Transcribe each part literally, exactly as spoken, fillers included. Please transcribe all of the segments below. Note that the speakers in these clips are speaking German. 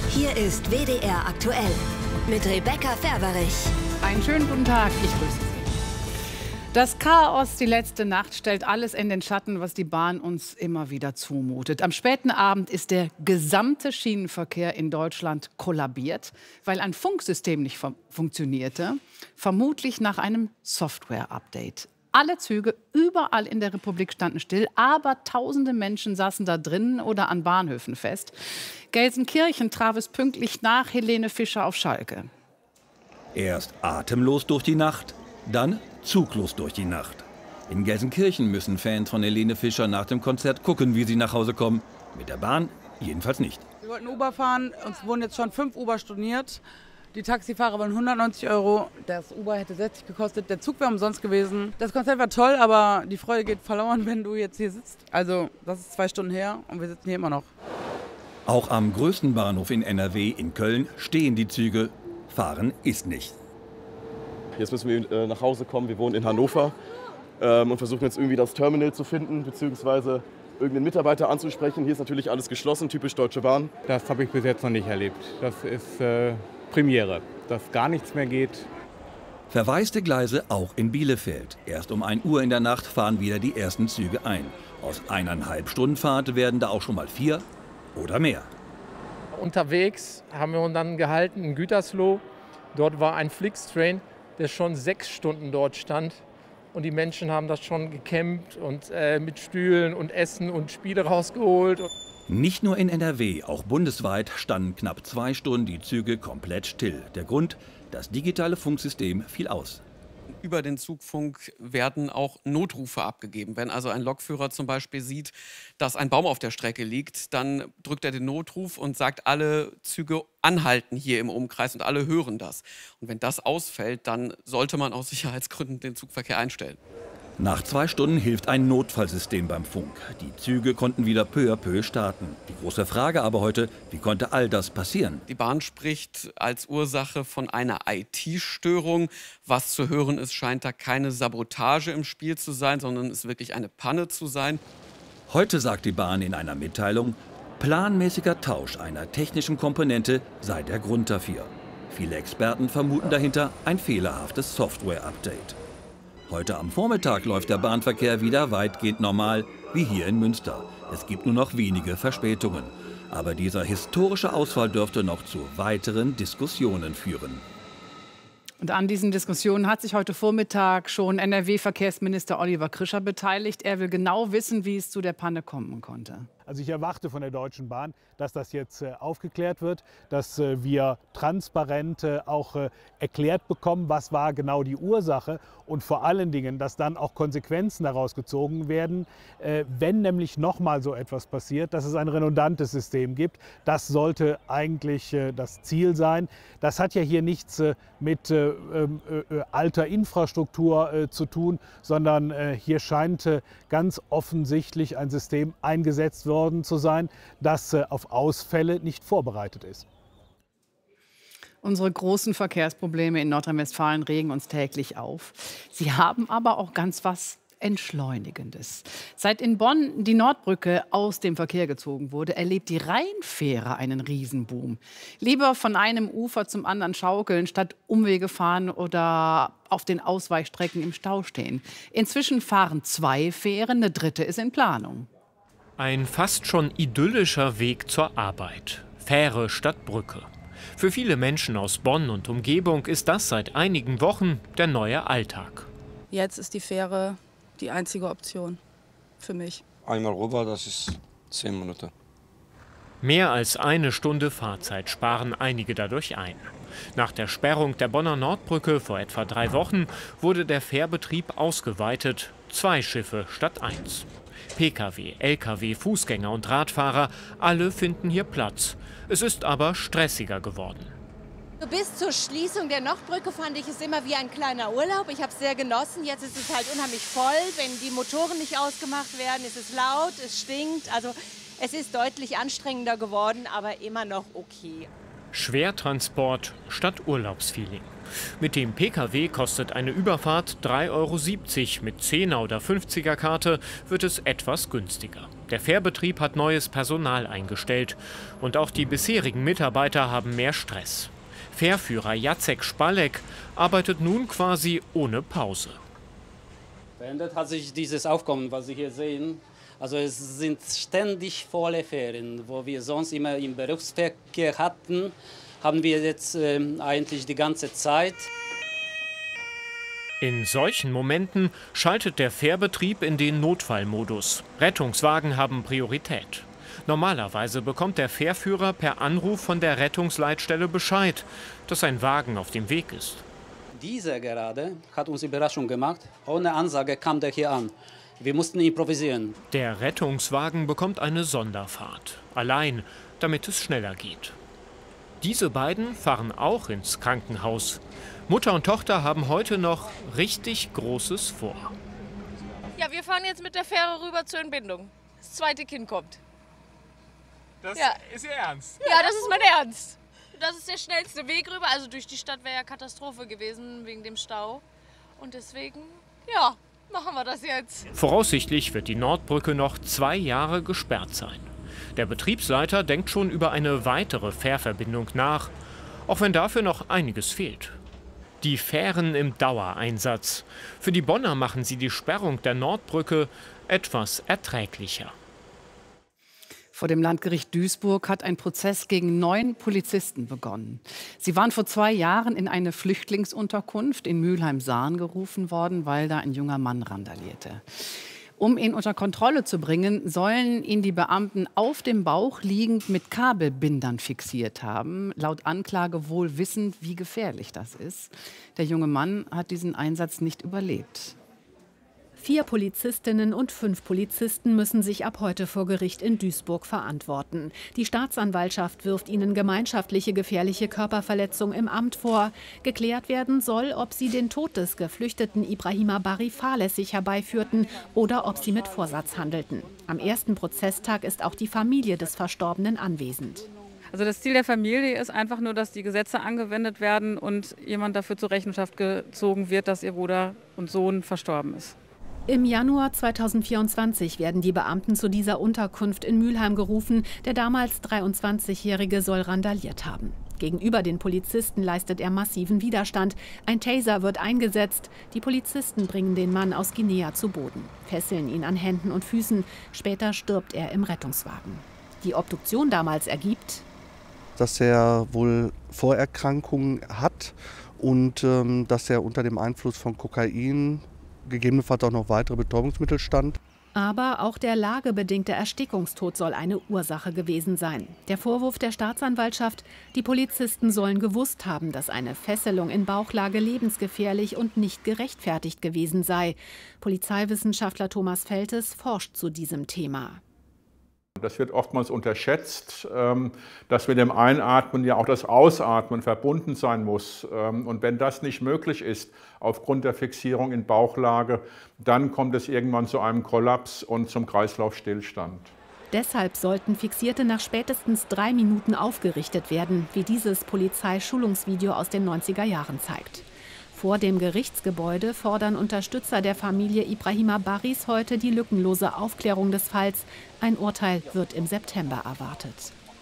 Hier ist W D R aktuell mit Rebecca Ferberich. Einen schönen guten Tag, ich grüße Sie. Das Chaos, die letzte Nacht, stellt alles in den Schatten, was die Bahn uns immer wieder zumutet. Am späten Abend ist der gesamte Schienenverkehr in Deutschland kollabiert, weil ein Funksystem nicht fun- funktionierte, vermutlich nach einem Software-Update. Alle Züge überall in der Republik standen still, aber tausende Menschen saßen da drinnen oder an Bahnhöfen fest. Gelsenkirchen traf es pünktlich nach Helene Fischer auf Schalke. Erst atemlos durch die Nacht, dann zuglos durch die Nacht. In Gelsenkirchen müssen Fans von Helene Fischer nach dem Konzert gucken, wie sie nach Hause kommen. Mit der Bahn jedenfalls nicht. Wir wollten Uber fahren, uns wurden jetzt schon fünf Uber storniert. Die Taxifahrer wollen hundertneunzig Euro, das Uber hätte sechzig gekostet, der Zug wäre umsonst gewesen. Das Konzert war toll, aber die Freude geht verloren, wenn du jetzt hier sitzt. Also das ist zwei Stunden her und wir sitzen hier immer noch. Auch am größten Bahnhof in N R W, in Köln, stehen die Züge. Fahren ist nicht. Jetzt müssen wir äh, nach Hause kommen. Wir wohnen in Hannover ähm, und versuchen jetzt irgendwie das Terminal zu finden, beziehungsweise irgendeinen Mitarbeiter anzusprechen. Hier ist natürlich alles geschlossen, typisch Deutsche Bahn. Das habe ich bis jetzt noch nicht erlebt. Das ist äh, Premiere, dass gar nichts mehr geht. Verwaiste Gleise auch in Bielefeld. Erst um ein Uhr in der Nacht fahren wieder die ersten Züge ein. Aus eineinhalb Stunden Fahrt werden da auch schon mal vier oder mehr. Unterwegs haben wir uns dann gehalten in Gütersloh. Dort war ein Flixtrain, der schon sechs Stunden dort stand. Und die Menschen haben das schon gecampt und äh, mit Stühlen und Essen und Spiele rausgeholt. Nicht nur in N R W, auch bundesweit standen knapp zwei Stunden die Züge komplett still. Der Grund, das digitale Funksystem fiel aus. Über den Zugfunk werden auch Notrufe abgegeben. Wenn also ein Lokführer zum Beispiel sieht, dass ein Baum auf der Strecke liegt, dann drückt er den Notruf und sagt, alle Züge anhalten hier im Umkreis und alle hören das. Und wenn das ausfällt, dann sollte man aus Sicherheitsgründen den Zugverkehr einstellen. Nach zwei Stunden hilft ein Notfallsystem beim Funk. Die Züge konnten wieder peu à peu starten. Die große Frage aber heute, wie konnte all das passieren? Die Bahn spricht als Ursache von einer I T-Störung. Was zu hören ist, scheint da keine Sabotage im Spiel zu sein, sondern es ist wirklich eine Panne zu sein. Heute sagt die Bahn in einer Mitteilung, planmäßiger Tausch einer technischen Komponente sei der Grund dafür. Viele Experten vermuten dahinter ein fehlerhaftes Software-Update. Heute am Vormittag läuft der Bahnverkehr wieder weitgehend normal, wie hier in Münster. Es gibt nur noch wenige Verspätungen. Aber dieser historische Ausfall dürfte noch zu weiteren Diskussionen führen. Und an diesen Diskussionen hat sich heute Vormittag schon N R W-Verkehrsminister Oliver Krischer beteiligt. Er will genau wissen, wie es zu der Panne kommen konnte. Also ich erwarte von der Deutschen Bahn, dass das jetzt äh, aufgeklärt wird, dass äh, wir transparent äh, auch äh, erklärt bekommen, was war genau die Ursache und vor allen Dingen, dass dann auch Konsequenzen daraus gezogen werden, äh, wenn nämlich nochmal so etwas passiert, dass es ein redundantes System gibt. Das sollte eigentlich äh, das Ziel sein. Das hat ja hier nichts äh, mit äh, äh, alter Infrastruktur äh, zu tun, sondern äh, hier scheint äh, ganz offensichtlich ein System eingesetzt worden zu sein, das äh, auf Ausfälle nicht vorbereitet ist. Unsere großen Verkehrsprobleme in Nordrhein-Westfalen regen uns täglich auf. Sie haben aber auch ganz was Entschleunigendes. Seit in Bonn die Nordbrücke aus dem Verkehr gezogen wurde, erlebt die Rheinfähre einen Riesenboom. Lieber von einem Ufer zum anderen schaukeln, statt Umwege fahren oder auf den Ausweichstrecken im Stau stehen. Inzwischen fahren zwei Fähren, eine dritte ist in Planung. Ein fast schon idyllischer Weg zur Arbeit. Fähre statt Brücke. Für viele Menschen aus Bonn und Umgebung ist das seit einigen Wochen der neue Alltag. Jetzt ist die Fähre die einzige Option für mich. Einmal rüber, das ist zehn Minuten. Mehr als eine Stunde Fahrzeit sparen einige dadurch ein. Nach der Sperrung der Bonner Nordbrücke vor etwa drei Wochen wurde der Fährbetrieb ausgeweitet. Zwei Schiffe statt eins. Pkw, Lkw, Fußgänger und Radfahrer, alle finden hier Platz. Es ist aber stressiger geworden. Bis zur Schließung der Nordbrücke fand ich es immer wie ein kleiner Urlaub. Ich habe es sehr genossen. Jetzt ist es halt unheimlich voll. Wenn die Motoren nicht ausgemacht werden, ist es laut, es stinkt. Also es ist deutlich anstrengender geworden, aber immer noch okay. Schwertransport statt Urlaubsfeeling. Mit dem Pkw kostet eine Überfahrt drei Euro siebzig. Mit zehner oder fünfziger Karte wird es etwas günstiger. Der Fährbetrieb hat neues Personal eingestellt. Und auch die bisherigen Mitarbeiter haben mehr Stress. Fährführer Jacek Spalek arbeitet nun quasi ohne Pause. Verändert hat sich dieses Aufkommen, was Sie hier sehen. Also es sind ständig volle Fähren. Wo wir sonst immer im Berufsverkehr hatten, haben wir jetzt äh, eigentlich die ganze Zeit. In solchen Momenten schaltet der Fährbetrieb in den Notfallmodus. Rettungswagen haben Priorität. Normalerweise bekommt der Fährführer per Anruf von der Rettungsleitstelle Bescheid, dass ein Wagen auf dem Weg ist. Dieser gerade hat uns Überraschung gemacht. Ohne Ansage kam der hier an. Wir mussten improvisieren. Der Rettungswagen bekommt eine Sonderfahrt. Allein, damit es schneller geht. Diese beiden fahren auch ins Krankenhaus. Mutter und Tochter haben heute noch richtig Großes vor. Ja, wir fahren jetzt mit der Fähre rüber zur Entbindung. Das zweite Kind kommt. Das ja. ist Ihr Ernst? Ja, das ist mein Ernst. Das ist der schnellste Weg rüber. Also durch die Stadt wäre ja Katastrophe gewesen wegen dem Stau. Und deswegen, ja, machen wir das jetzt. Voraussichtlich wird die Nordbrücke noch zwei Jahre gesperrt sein. Der Betriebsleiter denkt schon über eine weitere Fährverbindung nach, auch wenn dafür noch einiges fehlt. Die Fähren im Dauereinsatz. Für die Bonner machen sie die Sperrung der Nordbrücke etwas erträglicher. Vor dem Landgericht Duisburg hat ein Prozess gegen neun Polizisten begonnen. Sie waren vor zwei Jahren in eine Flüchtlingsunterkunft in Mülheim-Sahn gerufen worden, weil da ein junger Mann randalierte. Um ihn unter Kontrolle zu bringen, sollen ihn die Beamten auf dem Bauch liegend mit Kabelbindern fixiert haben. Laut Anklage wohl wissend, wie gefährlich das ist. Der junge Mann hat diesen Einsatz nicht überlebt. Vier Polizistinnen und fünf Polizisten müssen sich ab heute vor Gericht in Duisburg verantworten. Die Staatsanwaltschaft wirft ihnen gemeinschaftliche gefährliche Körperverletzung im Amt vor. Geklärt werden soll, ob sie den Tod des geflüchteten Ibrahima Bari fahrlässig herbeiführten oder ob sie mit Vorsatz handelten. Am ersten Prozesstag ist auch die Familie des Verstorbenen anwesend. Also das Ziel der Familie ist einfach nur, dass die Gesetze angewendet werden und jemand dafür zur Rechenschaft gezogen wird, dass ihr Bruder und Sohn verstorben ist. Im Januar zweitausendvierundzwanzig werden die Beamten zu dieser Unterkunft in Mülheim gerufen. Der damals dreiundzwanzigjährige soll randaliert haben. Gegenüber den Polizisten leistet er massiven Widerstand. Ein Taser wird eingesetzt. Die Polizisten bringen den Mann aus Guinea zu Boden, fesseln ihn an Händen und Füßen. Später stirbt er im Rettungswagen. Die Obduktion damals ergibt, dass er wohl Vorerkrankungen hat und ähm, dass er unter dem Einfluss von Kokain, gegebenenfalls auch noch weitere Betäubungsmittel stand. Aber auch der lagebedingte Erstickungstod soll eine Ursache gewesen sein. Der Vorwurf der Staatsanwaltschaft, die Polizisten sollen gewusst haben, dass eine Fesselung in Bauchlage lebensgefährlich und nicht gerechtfertigt gewesen sei. Polizeiwissenschaftler Thomas Feltes forscht zu diesem Thema. Das wird oftmals unterschätzt, dass mit dem Einatmen ja auch das Ausatmen verbunden sein muss. Und wenn das nicht möglich ist, aufgrund der Fixierung in Bauchlage, dann kommt es irgendwann zu einem Kollaps und zum Kreislaufstillstand. Deshalb sollten Fixierte nach spätestens drei Minuten aufgerichtet werden, wie dieses Polizeischulungsvideo aus den neunziger Jahren zeigt. Vor dem Gerichtsgebäude fordern Unterstützer der Familie Ibrahima Baris heute die lückenlose Aufklärung des Falls. Ein Urteil wird im September erwartet.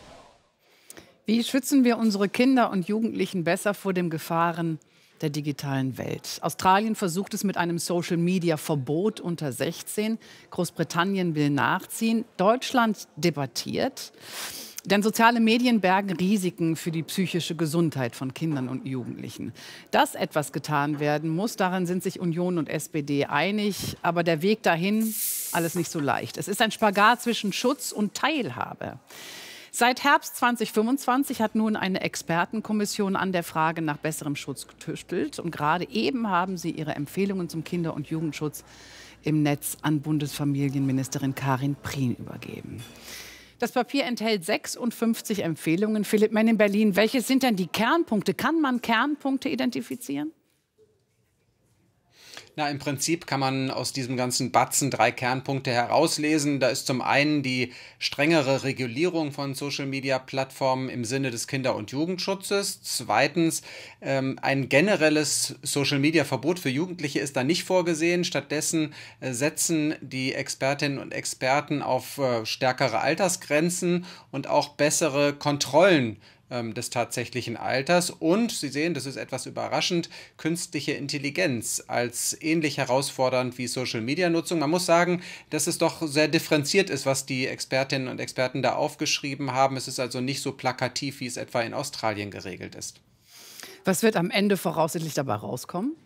Wie schützen wir unsere Kinder und Jugendlichen besser vor den Gefahren der digitalen Welt? Australien versucht es mit einem Social-Media-Verbot unter sechzehn. Großbritannien will nachziehen. Deutschland debattiert. Denn soziale Medien bergen Risiken für die psychische Gesundheit von Kindern und Jugendlichen. Dass etwas getan werden muss, daran sind sich Union und S P D einig. Aber der Weg dahin, alles nicht so leicht. Es ist ein Spagat zwischen Schutz und Teilhabe. Seit Herbst zweitausendfünfundzwanzig hat nun eine Expertenkommission an der Frage nach besserem Schutz getüftelt. Und gerade eben haben sie ihre Empfehlungen zum Kinder- und Jugendschutz im Netz an Bundesfamilienministerin Karin Prien übergeben. Das Papier enthält sechsundfünfzig Empfehlungen. Philipp Menn in Berlin, welche sind denn die Kernpunkte? Kann man Kernpunkte identifizieren? Na, im Prinzip kann man aus diesem ganzen Batzen drei Kernpunkte herauslesen. Da ist zum einen die strengere Regulierung von Social-Media-Plattformen im Sinne des Kinder- und Jugendschutzes. Zweitens, ähm, ein generelles Social-Media-Verbot für Jugendliche ist da nicht vorgesehen. Stattdessen äh, setzen die Expertinnen und Experten auf äh, stärkere Altersgrenzen und auch bessere Kontrollen des tatsächlichen Alters. Und Sie sehen, das ist etwas überraschend, künstliche Intelligenz als ähnlich herausfordernd wie Social-Media-Nutzung. Man muss sagen, dass es doch sehr differenziert ist, was die Expertinnen und Experten da aufgeschrieben haben. Es ist also nicht so plakativ, wie es etwa in Australien geregelt ist. Was wird am Ende voraussichtlich dabei rauskommen?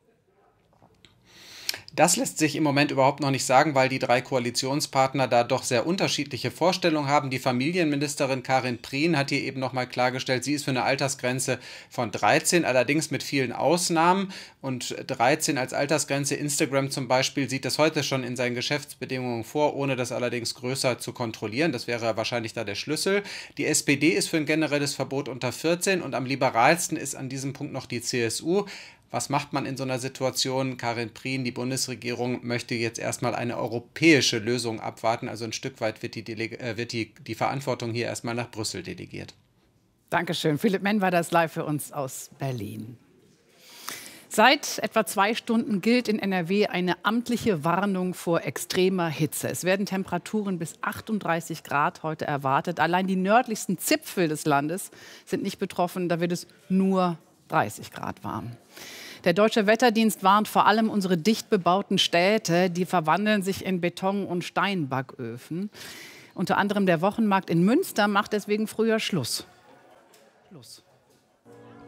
Das lässt sich im Moment überhaupt noch nicht sagen, weil die drei Koalitionspartner da doch sehr unterschiedliche Vorstellungen haben. Die Familienministerin Karin Prien hat hier eben noch mal klargestellt, sie ist für eine Altersgrenze von dreizehn, allerdings mit vielen Ausnahmen. Und dreizehn als Altersgrenze, Instagram zum Beispiel, sieht das heute schon in seinen Geschäftsbedingungen vor, ohne das allerdings größer zu kontrollieren. Das wäre wahrscheinlich da der Schlüssel. Die S P D ist für ein generelles Verbot unter vierzehn und am liberalsten ist an diesem Punkt noch die C S U. Was macht man in so einer Situation? Karin Prien, die Bundesregierung, möchte jetzt erstmal eine europäische Lösung abwarten. Also ein Stück weit wird die, Deleg- äh, wird die, die Verantwortung hier erstmal nach Brüssel delegiert. Dankeschön. Philipp Menn war das live für uns aus Berlin. Seit etwa zwei Stunden gilt in N R W eine amtliche Warnung vor extremer Hitze. Es werden Temperaturen bis achtunddreißig Grad heute erwartet. Allein die nördlichsten Zipfel des Landes sind nicht betroffen. Da wird es nur dreißig Grad warm. Der Deutsche Wetterdienst warnt vor allem unsere dicht bebauten Städte, die verwandeln sich in Beton- und Steinbacköfen. Unter anderem der Wochenmarkt in Münster macht deswegen früher Schluss. Schluss.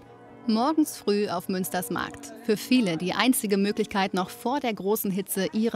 Morgens früh auf Münsters Markt. Für viele die einzige Möglichkeit, noch vor der großen Hitze ihren